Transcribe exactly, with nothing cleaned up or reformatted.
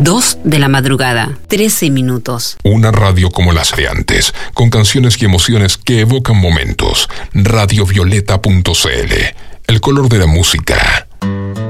Dos de la madrugada, trece minutos. Una radio como las de antes, con canciones y emociones que evocan momentos. radio violeta punto c l, el color de la música.